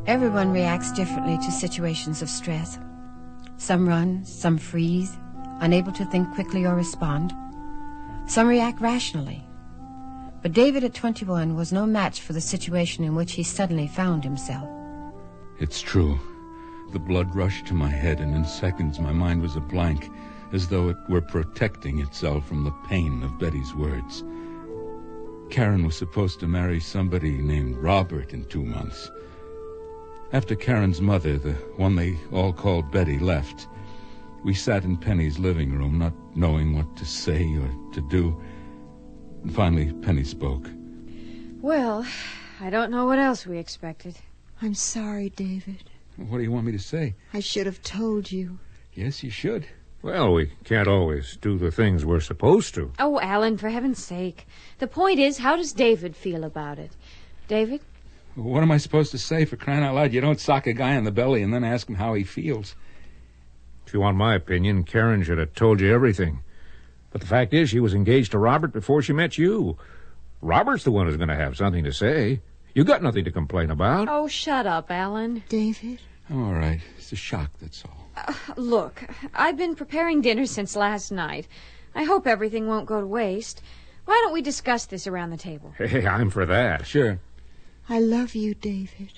Everyone reacts differently to situations of stress. Some run, some freeze, unable to think quickly or respond. Some react rationally. But David at 21 was no match for the situation in which he suddenly found himself. It's true. The blood rushed to my head, and in seconds my mind was a blank, as though it were protecting itself from the pain of Betty's words. Karen was supposed to marry somebody named Robert in 2 months. After Karen's mother, the one they all called Betty, left, we sat in Penny's living room, not knowing what to say or to do. And finally, Penny spoke. Well, I don't know what else we expected. I'm sorry, David. What do you want me to say? I should have told you. Yes, you should. Well, we can't always do the things we're supposed to. Oh, Alan, for heaven's sake. The point is, how does David feel about it? David? What am I supposed to say, for crying out loud? You don't sock a guy in the belly and then ask him how he feels. If you want my opinion, Karen should have told you everything. But the fact is, she was engaged to Robert before she met you. Robert's the one who's going to have something to say. You got nothing to complain about. Oh, shut up, Alan. David? I'm all right. It's a shock, that's all. Look, I've been preparing dinner since last night. I hope everything won't go to waste. Why don't we discuss this around the table? Hey, I'm for that. Sure. I love you, David.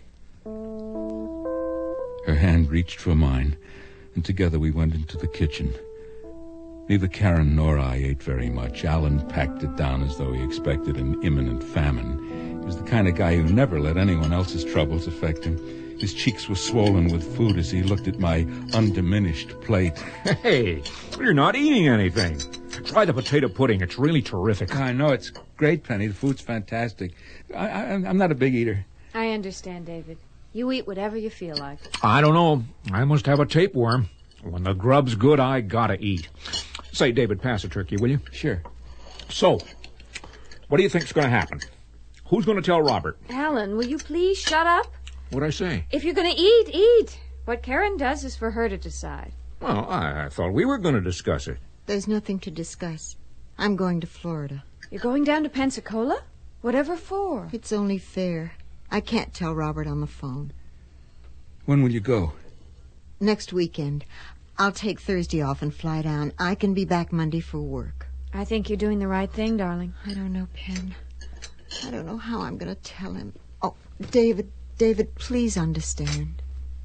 Her hand reached for mine, and together we went into the kitchen. Neither Karen nor I ate very much. Alan packed it down as though he expected an imminent famine. He was the kind of guy who never let anyone else's troubles affect him. His cheeks were swollen with food as he looked at my undiminished plate. Hey, you're not eating anything. Try the potato pudding. It's really terrific. I know, it's great, Penny. The food's fantastic. I'm not a big eater. I understand, David. You eat whatever you feel like. I don't know. I must have a tapeworm. When the grub's good, I gotta eat. Say, David, pass a turkey, will you? Sure. So, what do you think's going to happen? Who's going to tell Robert? Alan, will you please shut up? What'd I say? If you're going to eat, eat. What Karen does is for her to decide. Well, I thought we were going to discuss it. There's nothing to discuss. I'm going to Florida. You're going down to Pensacola? Whatever for? It's only fair. I can't tell Robert on the phone. When will you go? Next weekend. I'll take Thursday off and fly down. I can be back Monday for work. I think you're doing the right thing, darling. I don't know, Pen. I don't know how I'm going to tell him. Oh, David, please understand.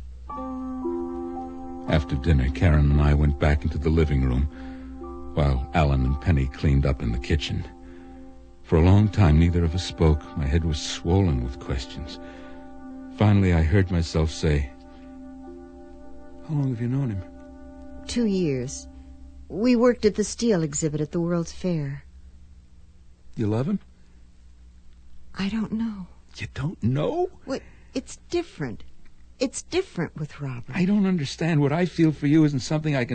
After dinner, Karen and I went back into the living room, while Alan and Penny cleaned up in the kitchen. For a long time, neither of us spoke. My head was swollen with questions. Finally, I heard myself say, "How long have you known him?" 2 years. We worked at the steel exhibit at the World's Fair. You love him? I don't know. You don't know? Well, it's different. It's different with Robert. I don't understand. What I feel for you isn't something I can